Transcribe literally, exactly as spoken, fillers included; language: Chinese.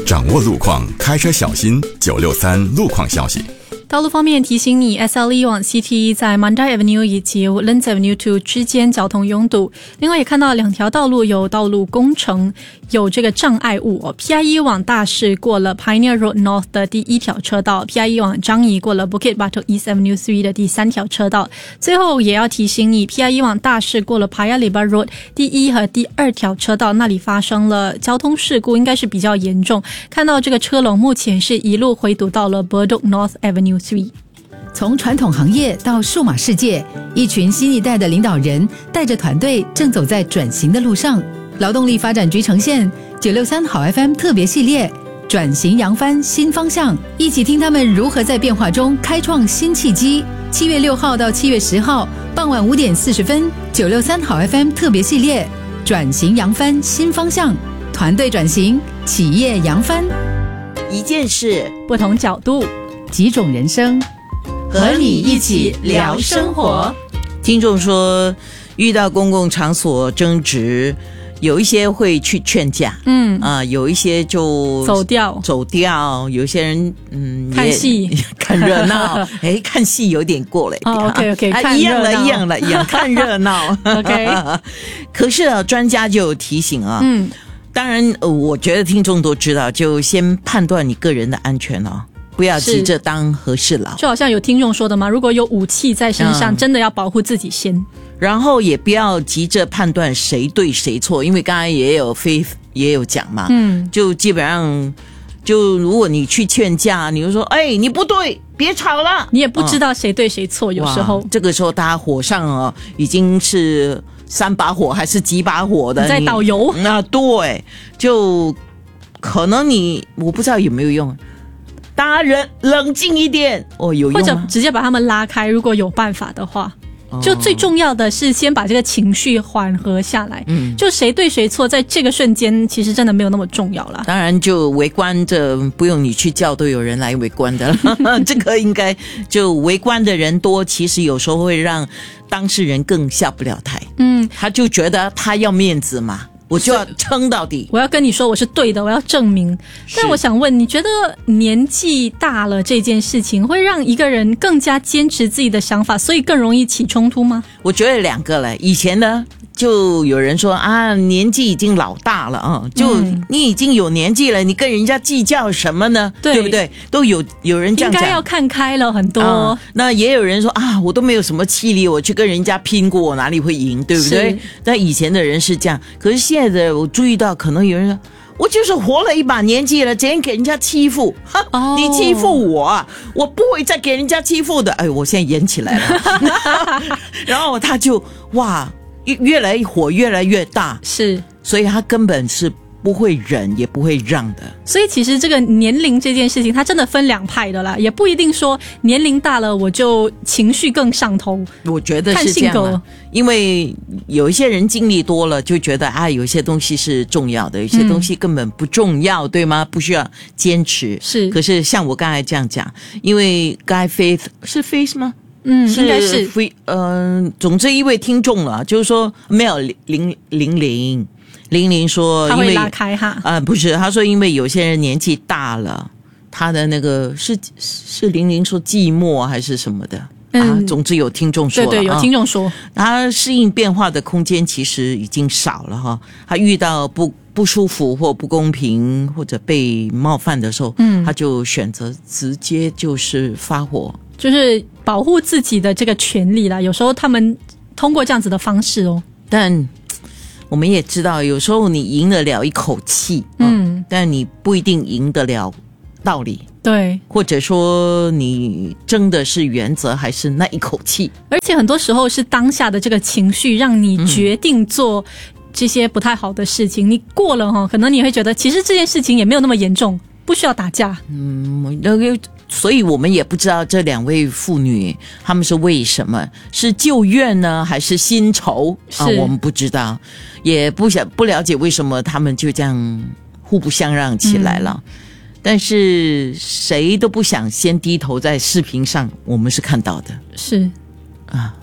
掌握路况，开车小心。九六三路况消息。 道路方面提醒你 ，S L E 往 C T E 在 Mandai Avenue 以及 Woodlands Avenue 二之间交通拥堵。另外也看到两条道路有道路工程，有这个障碍物、哦、P I E 往大市过了 Pioneer Road North 的第一条车道 ，P I E 往樟宜过了 Bukit Batok East Avenue 三的第三条车道。最后也要提醒你 ，P I E 往大市过了 Paya Lebar Road 第一和第二条车道，那里发生了交通事故，应该是比较严重。看到这个车龙目前是一路回堵到了 Bedok North Avenue 三。 从传统行业到数码世界，一群新一代的领导人带着团队正走在转型的路上。劳动力发展局呈现九六三好 F M 特别系列转型扬帆新方向，一起听他们如何在变化中开创新契机。七月六号到七月十号傍晚五点四十分，九六三好 F M 特别系列转型扬帆新方向，团队转型，企业扬帆。 一件事， 不同角度， 几种人生， 和你一起聊生活。听众说遇到公共场所争执，有一些会去劝架，嗯啊、呃，有一些就走掉走掉，有些人嗯看戏看热闹，哎，看戏有点过了、 哦、，OK OK，、啊、 一样了，一样了，一样看热闹 ，OK 可是啊，专家就有提醒啊，嗯，当然、呃、我觉得听众都知道，就先判断你个人的安全哦。不要急着当和事佬， 就好像有听众说的嘛，如果有武器在身上、嗯、真的要保护自己先， 然后也不要急着判断谁对谁错，因为刚才也有非也有讲嘛，嗯，就基本上就如果你去劝架，你就说哎你不对别吵了， 你也不知道谁对谁错、嗯、有时候这个时候大家火上哦已经是三把火还是几把火的， 你在倒油， 那对，就可能你我不知道有没有用，大家人冷静一点哦，有用吗？ 或者直接把他们拉开，如果有办法的话。就最重要的是先把这个情绪缓和下来，嗯，就谁对谁错在这个瞬间其实真的没有那么重要啦。 当然就围观着不用你去叫都有人来围观的了这个应该就围观的人多，其实有时候会让当事人更下不了台，嗯，他就觉得他要面子嘛，我就要撑到底， 我要跟你说我是对的，我要证明。但我想问，你觉得年纪大了这件事情会让一个人更加坚持自己的想法，所以更容易起冲突吗？ 我觉得两个了。以前呢就有人说啊，年纪已经老大了啊，就你已经有年纪了，你跟人家计较什么呢？对，对不对？都有有人这样讲， 应该要看开了很多、啊。 那也有人说啊，我都没有什么气力，我去跟人家拼过，我哪里会赢？对不对？但以前的人是这样，可是现在的我注意到，可能有人说，我就是活了一把年纪了，怎样给人家欺负？哈， oh. 你欺负我啊，我不会再给人家欺负的。哎，我现在演起来了，然后他就哇。越来火越来越大， 是， 所以他根本是不会忍也不会让的。 所以其实这个年龄这件事情它真的分两派的啦，也不一定说年龄大了我就情绪更上头， 我觉得是这样啊，因为有一些人经历多了就觉得啊，有些东西是重要的，有些东西根本不重要、嗯、对吗？不需要坚持。 是， 可是像我刚才这样讲，因为刚才 Faith 是 Faith 吗？ 嗯，应该是， 嗯、呃，总之一位听众了，就是说没有零零零零零零说， 他会拉开哈， 啊、呃，不是，他说因为有些人年纪大了，他的那个是是零零说寂寞还是什么的。嗯、啊，总之有听众说了， 对对，有听众说， 啊、他适应变化的空间其实已经少了哈。他遇到不不舒服或不公平或者被冒犯的时候，嗯，他就选择直接就是发火， 就是保护自己的这个权利啦。有时候他们通过这样子的方式哦， 但我们也知道，有时候你赢得了一口气，嗯，但你不一定赢得了道理。 对， 或者说你争的是原则还是那一口气， 而且很多时候是当下的这个情绪让你决定做这些不太好的事情、嗯、你过了齁，可能你会觉得其实这件事情也没有那么严重，不需要打架。 嗯，那个所以我们也不知道这两位妇女他们是为什么，是旧怨呢还是新仇啊？我们不知道，也不想不了解为什么他们就这样互不相让起来了、嗯，但是谁都不想先低头，在视频上我们是看到的， 是啊。